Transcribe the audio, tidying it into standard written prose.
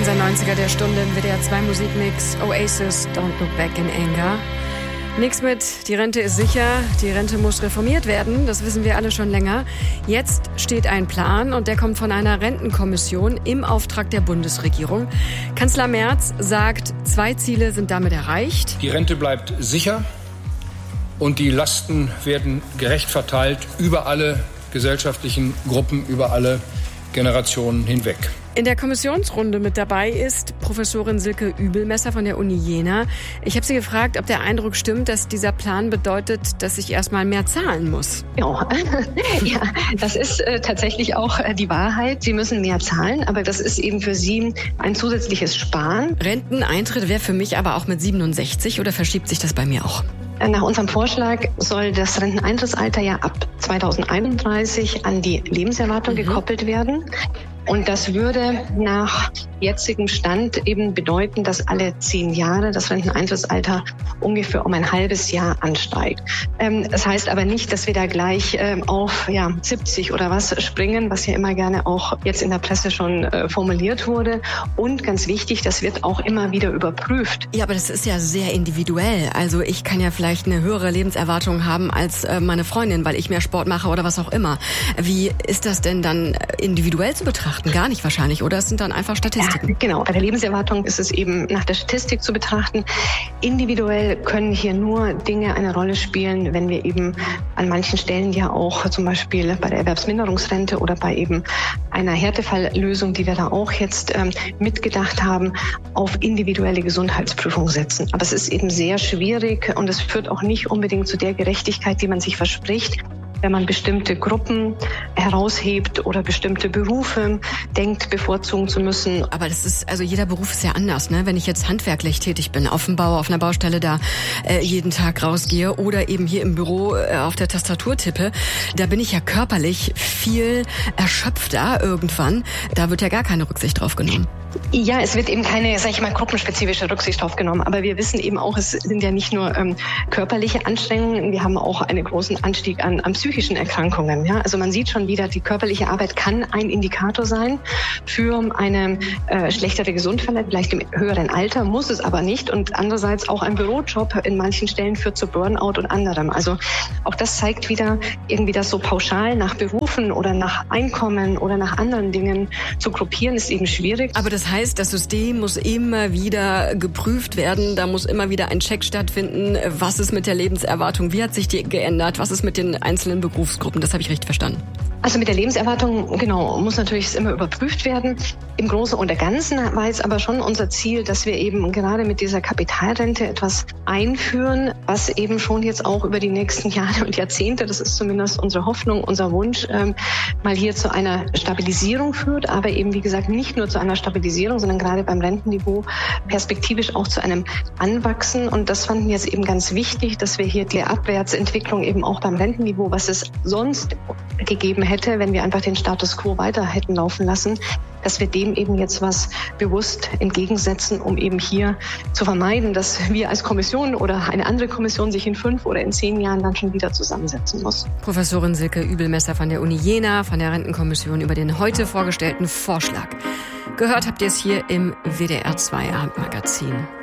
Unser 90er der Stunde im WDR 2 Musikmix, Oasis, Don't Look Back in Anger. Nix mit, die Rente ist sicher, die Rente muss reformiert werden, das wissen wir alle schon länger. Jetzt steht ein Plan und der kommt von einer Rentenkommission im Auftrag der Bundesregierung. Kanzler Merz sagt, 2 Ziele sind damit erreicht. Die Rente bleibt sicher und die Lasten werden gerecht verteilt über alle gesellschaftlichen Gruppen, über alle Generationen hinweg. In der Kommissionsrunde mit dabei ist Professorin Silke Übelmesser von der Uni Jena. Ich habe sie gefragt, ob der Eindruck stimmt, dass dieser Plan bedeutet, dass ich erstmal mehr zahlen muss. Ja, das ist tatsächlich auch die Wahrheit. Sie müssen mehr zahlen, aber das ist eben für Sie ein zusätzliches Sparen. Renteneintritt wäre für mich aber auch mit 67 oder verschiebt sich das bei mir auch? Nach unserem Vorschlag soll das Renteneintrittsalter ja ab 2031 an die Lebenserwartung gekoppelt werden. Und das würde nach jetzigem Stand eben bedeuten, dass alle 10 Jahre das Renteneintrittsalter ungefähr um ein halbes Jahr ansteigt. Das heißt aber nicht, dass wir da gleich auf 70 oder was springen, was ja immer gerne auch jetzt in der Presse schon formuliert wurde. Und ganz wichtig, das wird auch immer wieder überprüft. Ja, aber das ist ja sehr individuell. Also ich kann ja vielleicht eine höhere Lebenserwartung haben als meine Freundin, weil ich mehr Sport mache oder was auch immer. Wie ist das denn dann individuell zu betrachten? Gar nicht wahrscheinlich, oder? Es sind dann einfach Statistiken. Ja, genau. Bei der Lebenserwartung ist es eben nach der Statistik zu betrachten. Individuell können hier nur Dinge eine Rolle spielen, wenn wir eben an manchen Stellen ja auch zum Beispiel bei der Erwerbsminderungsrente oder bei eben einer Härtefalllösung, die wir da auch jetzt mitgedacht haben, auf individuelle Gesundheitsprüfung setzen. Aber es ist eben sehr schwierig und es führt auch nicht unbedingt zu der Gerechtigkeit, die man sich verspricht, wenn man bestimmte Gruppen heraushebt oder bestimmte Berufe denkt, bevorzugen zu müssen. Aber das ist, also jeder Beruf ist ja anders, ne? Wenn ich jetzt handwerklich tätig bin, auf dem Bau, auf einer Baustelle da jeden Tag rausgehe oder eben hier im Büro auf der Tastatur tippe, da bin ich ja körperlich viel erschöpfter irgendwann. Da wird ja gar keine Rücksicht drauf genommen. Ja, es wird eben keine, sag ich mal, gruppenspezifische Rücksicht drauf genommen. Aber wir wissen eben auch, es sind ja nicht nur körperliche Anstrengungen, wir haben auch einen großen Anstieg an psychischen Erkrankungen. Ja? Also man sieht schon wieder, die körperliche Arbeit kann ein Indikator sein für eine schlechtere Gesundheit, vielleicht im höheren Alter, muss es aber nicht. Und andererseits auch ein Bürojob in manchen Stellen führt zu Burnout und anderem. Also auch das zeigt wieder, irgendwie das so pauschal nach Berufen oder nach Einkommen oder nach anderen Dingen zu gruppieren, ist eben schwierig. Aber das heißt, das System muss immer wieder geprüft werden, da muss immer wieder ein Check stattfinden. Was ist mit der Lebenserwartung? Wie hat sich die geändert? Was ist mit den einzelnen Berufsgruppen? Das habe ich richtig verstanden. Also mit der Lebenserwartung, genau, muss natürlich immer überprüft werden. Im Großen und Ganzen war jetzt aber schon unser Ziel, dass wir eben gerade mit dieser Kapitalrente etwas einführen, was eben schon jetzt auch über die nächsten Jahre und Jahrzehnte, das ist zumindest unsere Hoffnung, unser Wunsch, mal hier zu einer Stabilisierung führt, aber eben, wie gesagt, nicht nur zu einer Stabilisierung, sondern gerade beim Rentenniveau perspektivisch auch zu einem Anwachsen. Und das fanden wir jetzt eben ganz wichtig, dass wir hier die Abwärtsentwicklung eben auch beim Rentenniveau, was es sonst gegeben hätte, wenn wir einfach den Status quo weiter hätten laufen lassen, dass wir dem eben jetzt was bewusst entgegensetzen, um eben hier zu vermeiden, dass wir als Kommission oder eine andere Kommission sich in 5 oder in 10 Jahren dann schon wieder zusammensetzen muss. Professorin Silke Übelmesser von der Uni Jena, von der Rentenkommission über den heute vorgestellten Vorschlag. Gehört habt ihr es hier im WDR 2 Abendmagazin.